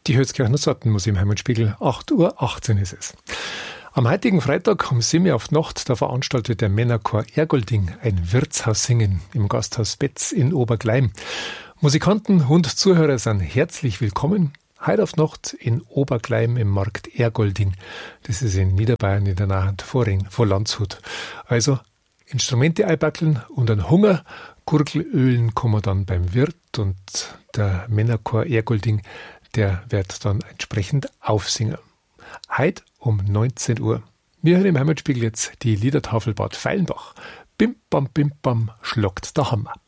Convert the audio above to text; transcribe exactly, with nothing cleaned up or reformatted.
Die Hölzkirchner Sorten muss im Heimatspiegel, acht Uhr achtzehn ist es. Am heutigen Freitag um sieben Uhr auf die Nacht, da veranstaltet der Männerchor Ergolding ein Wirtshaussingen im Gasthaus Betz in Obergleim. Musikanten und Zuhörer sind herzlich willkommen. Heute auf Nacht in Obergleim im Markt Ergolding. Das ist in Niederbayern in der Nähe von vor Landshut. Also Instrumente einbackeln und einen Hunger. Gurgelölen kann man dann beim Wirt, und der Männerchor Ergolding, der wird dann entsprechend aufsingen. Heute um neunzehn Uhr. Wir hören im Heimatspiegel jetzt die Liedertafel Bad Feilenbach. Bim bam bim bam schlagt der Hammer.